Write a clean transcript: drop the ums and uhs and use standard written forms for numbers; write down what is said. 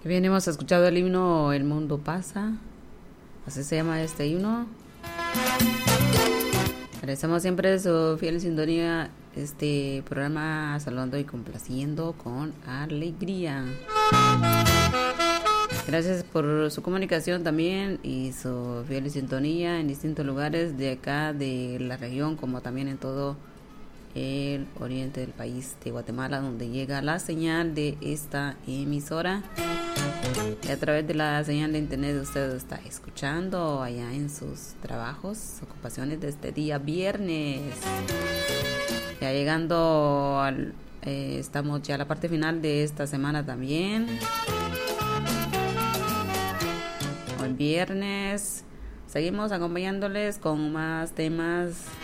Bien, hemos escuchado el himno El Mundo Pasa. Así se llama este himno. Agradecemos siempre su fiel sintonía. Este programa saludando y complaciendo con alegría. Gracias por su comunicación también y su fiel sintonía en distintos lugares de acá de la región, como también en todo el oriente del país de Guatemala, donde llega la señal de esta emisora. Y a través de la señal de internet usted está escuchando allá en sus trabajos, ocupaciones de este día viernes. Ya llegando estamos ya a la parte final de esta semana también. Hoy viernes seguimos acompañándoles con más temas